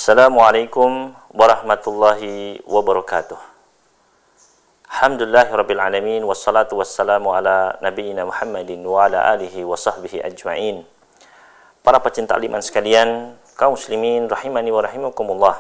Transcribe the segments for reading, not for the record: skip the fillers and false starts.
Assalamualaikum warahmatullahi wabarakatuh. Alhamdulillahirabbil alamin wassalatu wassalamu ala nabiyyina Muhammadin wa ala alihi wa sahbihi ajma'in. Para pecinta iman sekalian, kaum muslimin rahimani wa rahimakumullah.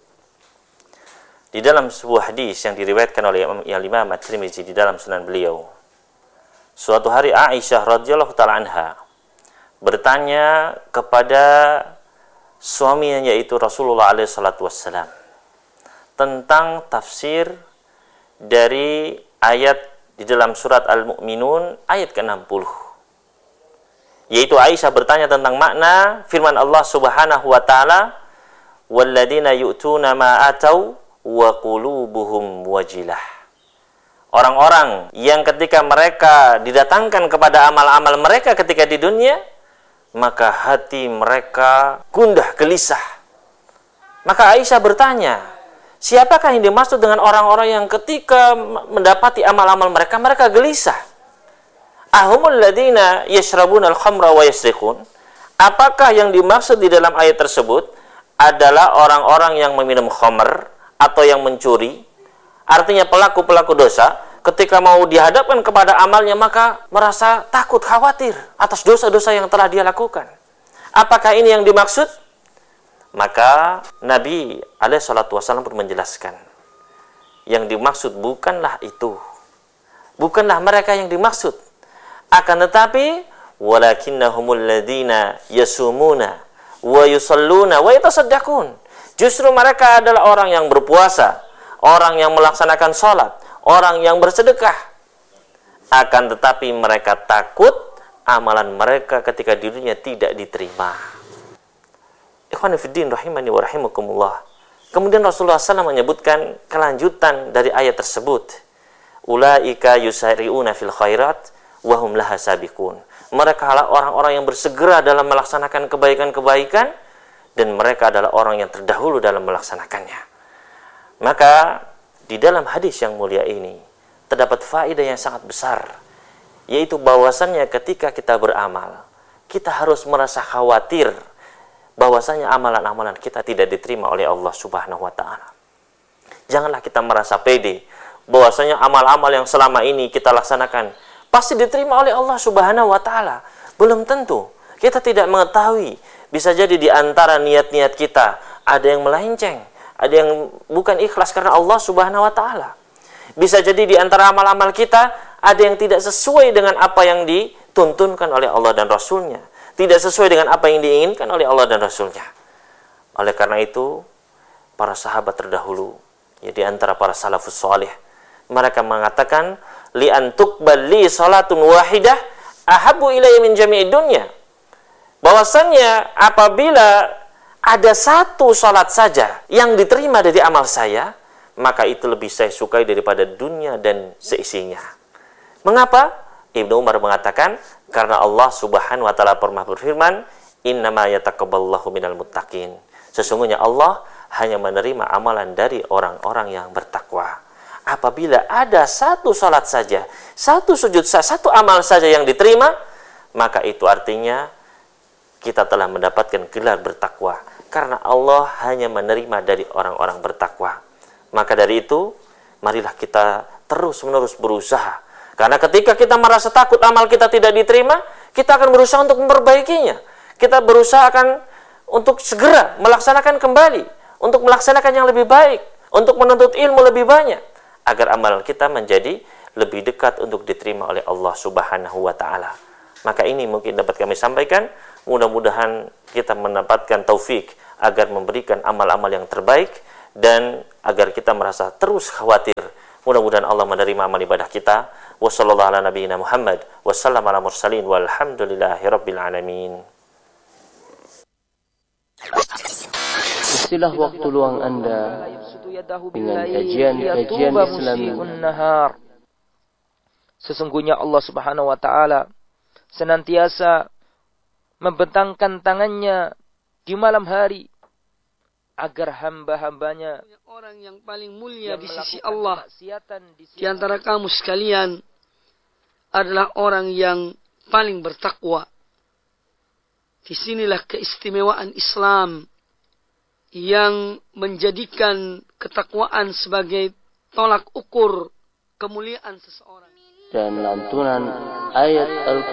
Di dalam sebuah hadis yang diriwayatkan oleh Imam At-Tirmizi di dalam sunan beliau, suatu hari Aisyah radhiyallahu taala anha bertanya kepada suaminya, yaitu Rasulullah alaihi salatu wassalam, tentang tafsir dari ayat di dalam surat Al-Mu'minun ayat ke-60. Yaitu Aisyah bertanya tentang makna firman Allah Subhanahu wa taala, "Walladzina yu'tuna ma atau wa qulubuhum wajilah." Orang-orang yang ketika mereka didatangkan kepada amal-amal mereka ketika di dunia, maka hati mereka gundah gelisah. Maka Aisyah bertanya, siapakah yang dimaksud dengan orang-orang yang ketika mendapati amal-amal mereka, mereka gelisah? Ahumul ladina yashrabuna al-khamra wa yasriqun? Apakah yang dimaksud di dalam ayat tersebut adalah orang-orang yang meminum khamr atau yang mencuri? Artinya pelaku-pelaku dosa ketika mau dihadapkan kepada amalnya maka merasa takut, khawatir atas dosa-dosa yang telah dia lakukan. Apakah ini yang dimaksud? Maka Nabi SAW pun menjelaskan, yang dimaksud bukanlah itu, bukanlah mereka yang dimaksud, akan tetapi walakinnahumul ladzina yasumuna wa yusalluna wa yatasaddaqun. Justru mereka adalah orang yang berpuasa, orang yang melaksanakan sholat, orang yang bersedekah. Akan tetapi mereka takut amalan mereka ketika di dunia tidak diterima. Ikhwani fiddin rahimani wa rahimakumullah. Kemudian Rasulullah SAW menyebutkan kelanjutan dari ayat tersebut. Ulaika yusari'una fil khairat wa hum laha sabiqun. Mereka adalah orang-orang yang bersegera dalam melaksanakan kebaikan-kebaikan dan mereka adalah orang yang terdahulu dalam melaksanakannya. Maka di dalam hadis yang mulia ini terdapat faedah yang sangat besar, yaitu bahwasannya ketika kita beramal, kita harus merasa khawatir bahwasannya amalan-amalan kita tidak diterima oleh Allah Subhanahu wa taala. Janganlah kita merasa pede bahwasanya amal-amal yang selama ini kita laksanakan pasti diterima oleh Allah Subhanahu wa taala. Belum tentu. Kita tidak mengetahui, bisa jadi di antara niat-niat kita ada yang melenceng, ada yang bukan ikhlas karena Allah Subhanahu wa taala. Bisa jadi di antara amal-amal kita ada yang tidak sesuai dengan apa yang dituntunkan oleh Allah dan Rasulnya, tidak sesuai dengan apa yang diinginkan oleh Allah dan Rasulnya. Oleh karena itu, para sahabat terdahulu, ya di antara para salafus salih, mereka mengatakan, li antuqbal li salatun wahidah ahabbu ilayya min jami'id dunya. Bahwasannya apabila ada satu salat saja yang diterima dari amal saya, maka itu lebih saya sukai daripada dunia dan seisinya. Mengapa? Ibnu Umar mengatakan, karena Allah Subhanahu wa taala pernah berfirman, innama yataqabbalallahu minal muttaqin. Sesungguhnya Allah hanya menerima amalan dari orang-orang yang bertakwa. Apabila ada satu salat saja, satu sujud saja, satu amal saja yang diterima, maka itu artinya kita telah mendapatkan gelar bertakwa. Karena Allah hanya menerima dari orang-orang bertakwa. Maka dari itu, marilah kita terus-menerus berusaha. Karena ketika kita merasa takut amal kita tidak diterima, kita akan berusaha untuk memperbaikinya. Kita berusaha untuk segera melaksanakan kembali, untuk melaksanakan yang lebih baik, untuk menuntut ilmu lebih banyak, agar amal kita menjadi lebih dekat untuk diterima oleh Allah Subhanahu wa taala. Maka ini mungkin dapat kami sampaikan. Mudah-mudahan kita mendapatkan taufik agar memberikan amal-amal yang terbaik dan agar kita merasa terus khawatir. Mudah-mudahan Allah menerima amal ibadah kita. Wassallallahu ala nabiyyina Muhammad wassalamu ala mursalin walhamdulillahirabbil alamin. Istilah waktu luang Anda dengan kajian-kajian Islami. Sesungguhnya Allah Subhanahu wa taala senantiasa membentangkan tangannya di malam hari agar hamba-hambanya, orang yang paling mulia di sisi Allah di antara kamu sekalian adalah orang yang paling bertakwa. Disinilah keistimewaan Islam yang menjadikan ketakwaan sebagai tolak ukur kemuliaan seseorang. Dan lantunan ayat Al-Quran